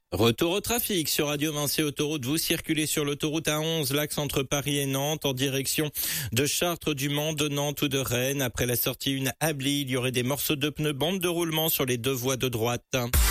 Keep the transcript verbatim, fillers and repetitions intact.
Retour au trafic sur Radio Vinci Autoroute. Vous circulez sur l'autoroute A onze, l'axe entre Paris et Nantes, en direction de Chartres, du Mans, de Nantes ou de Rennes. Après la sortie une Abli, il y aurait des morceaux de pneus, bande de roulement sur les deux voies de droite.